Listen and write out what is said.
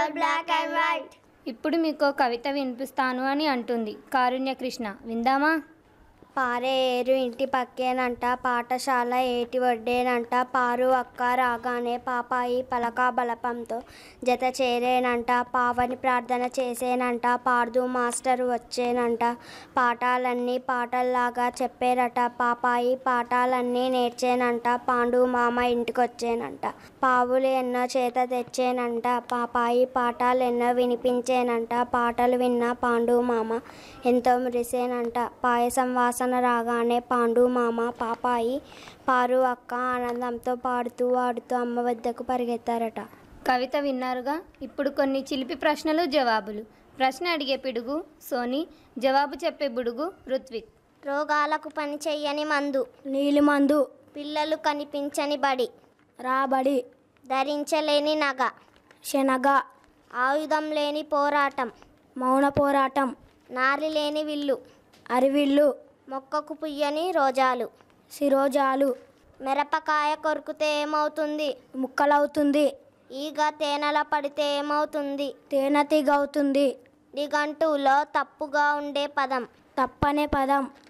black and white. ఇప్పుడు మీకు కవిత వినిపిస్తాను అని అంటుంది కారుణ్య కృష్ణ. విందామా? పారే ఏరు ఇంటి పక్కేనంట, పాఠశాల ఏటి వడ్డేనంట, పారు అక్క రాగానే పాపాయి పలకా బలపంతో జత చేరేనంట, పావని ప్రార్థన చేసేనంట, పార్దు మాస్టర్ వచ్చేనంట, పాఠాలన్నీ పాటల్లాగా చెప్పేరట, పాపాయి పాఠాలన్నీ నేర్చేనంట, పాండు మామ ఇంటికొచ్చేనంట, పావులు ఎన్నో చేత తెచ్చేనంట, పాపాయి పాఠాలు ఎన్నో వినిపించేనంట, పాటలు విన్న పాండు మామ ఎంతో మురిసేనంట, పాయసం వాసన రాగానే పాండు మామ పాపాయి పారు అక్క ఆనందంతో పాడుతూ ఆడుతూ అమ్మ వద్దకు పరిగెత్తారట. కవిత విన్నారుగా. ఇప్పుడు కొన్ని చిలిపి ప్రశ్నలు జవాబులు. ప్రశ్న అడిగే పిడుగు సోని, జవాబు చెప్పే బుడుగు రుత్విక్. రోగాలకు పని చెయ్యని మందు నీలి మందు, పిల్లలు కనిపించని బడి రాబడి, ధరించలేని నగ శనగ, ఆయుధం లేని పోరాటం మౌన పోరాటం, నారి లేని విల్లు, అరివిల్లు, మొక్కకు పుయ్యని రోజాలు, శిరోజాలు, మిరపకాయ కొరుకుతే ఏమవుతుంది, ముక్కలవుతుంది, ఈగ తేనెల పడితే ఏమవుతుంది, తేనెతీగవుతుంది, నిఘంటువులో తప్పుగా ఉండే పదం, తప్పనే పదం,